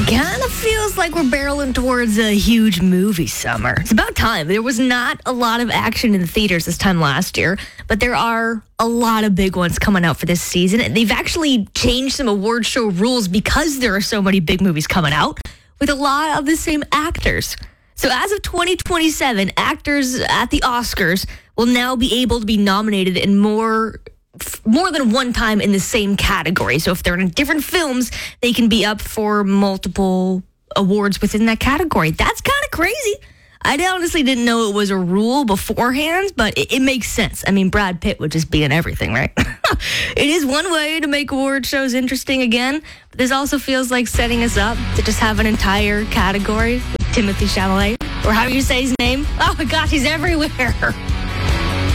Kind of feels like we're barreling towards a huge movie summer. It's about time. There was not a lot of action in the theaters this time last year, but there are a lot of big ones coming out for this season. And they've actually changed some award show rules because there are so many big movies coming out with a lot of the same actors. So as of 2027, actors at the Oscars will now be able to be nominated in more than one time in the same category. So if they're in different films, they can be up for multiple awards within that category. That's kind of crazy. I honestly didn't know it was a rule beforehand, but it makes sense. I mean, Brad Pitt would just be in everything, right? It is one way to make award shows interesting again, but this also feels like setting us up to just have an entire category with Timothée Chalamet, or how you say his name. Oh my gosh, he's everywhere.